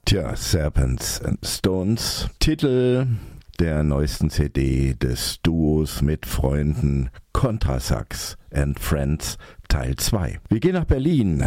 Tja, Serpents and Stones, Titel der neuesten CD des Duos mit Freunden Contrasax and Friends Teil 2. Wir gehen nach Berlin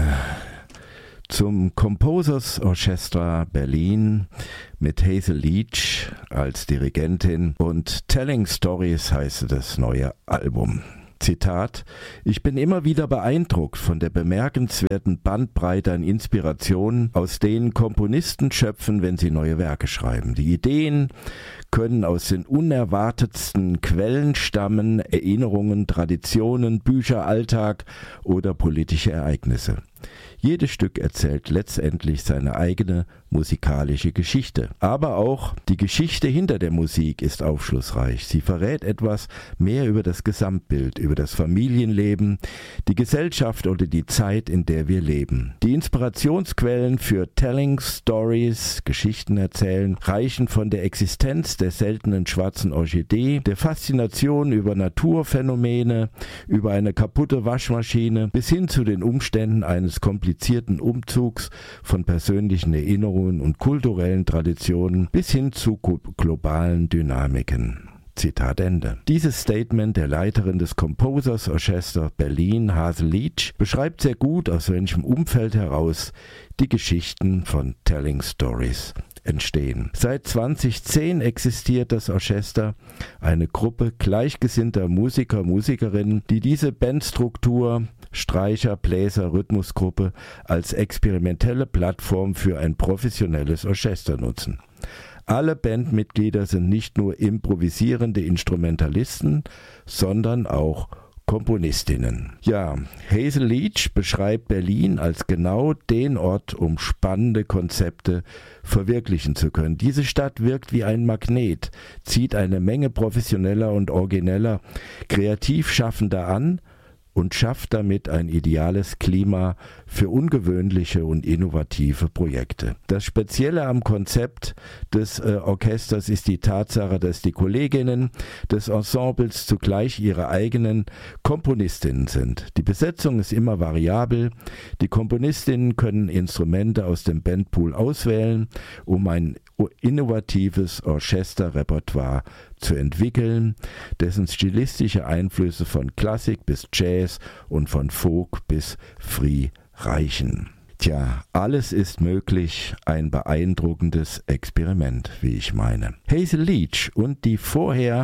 zum Composers Orchestra Berlin mit Hazel Leach als Dirigentin und Telling Stories heißt das neue Album. Zitat: Ich bin immer wieder beeindruckt von der bemerkenswerten Bandbreite an Inspirationen, aus denen Komponisten schöpfen, wenn sie neue Werke schreiben. Die Ideen können aus den unerwartetsten Quellen stammen, Erinnerungen, Traditionen, Bücher, Alltag oder politische Ereignisse. Jedes Stück erzählt letztendlich seine eigene musikalische Geschichte. Aber auch die Geschichte hinter der Musik ist aufschlussreich. Sie verrät etwas mehr über das Gesamtbild, über das Familienleben, die Gesellschaft oder die Zeit, in der wir leben. Die Inspirationsquellen für Telling Stories, Geschichten erzählen, reichen von der Existenz der seltenen schwarzen Orchidee, der Faszination über Naturphänomene, über eine kaputte Waschmaschine, bis hin zu den Umständen eines komplizierten Umzugs, von persönlichen Erinnerungen und kulturellen Traditionen bis hin zu globalen Dynamiken. Zitat Ende. Dieses Statement der Leiterin des Composers Orchestra Berlin, Hazel Leach, beschreibt sehr gut, aus welchem Umfeld heraus die Geschichten von Telling Stories entstehen. Seit 2010 existiert das Orchester, eine Gruppe gleichgesinnter Musiker, Musikerinnen, die diese Bandstruktur, Streicher, Bläser, Rhythmusgruppe als experimentelle Plattform für ein professionelles Orchester nutzen. Alle Bandmitglieder sind nicht nur improvisierende Instrumentalisten, sondern auch Komponistinnen. Ja, Hazel Leach beschreibt Berlin als genau den Ort, um spannende Konzepte verwirklichen zu können. Diese Stadt wirkt wie ein Magnet, zieht eine Menge professioneller und origineller Kreativschaffender an und schafft damit ein ideales Klima für ungewöhnliche und innovative Projekte. Das Spezielle am Konzept des Orchesters ist die Tatsache, dass die Kolleginnen des Ensembles zugleich ihre eigenen Komponistinnen sind. Die Besetzung ist immer variabel. Die Komponistinnen können Instrumente aus dem Bandpool auswählen, um ein innovatives Orchesterrepertoire zu entwickeln, dessen stilistische Einflüsse von Klassik bis Jazz und von Folk bis Free reichen. Tja, alles ist möglich, ein beeindruckendes Experiment, wie ich meine. Hazel Leach und die vorher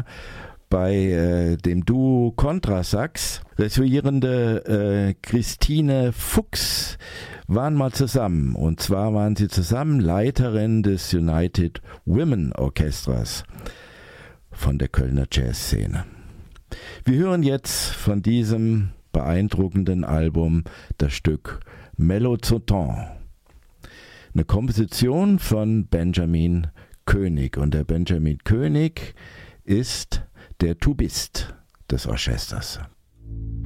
bei dem Duo Contrasax resonierende Christine Fuchs waren mal zusammen. Und zwar waren sie zusammen Leiterin des United Women Orchestras von der Kölner Jazzszene. Wir hören jetzt von diesem beeindruckenden Album das Stück Mellozotton, eine Komposition von Benjamin König. Und der Benjamin König ist der Tubist des Orchesters.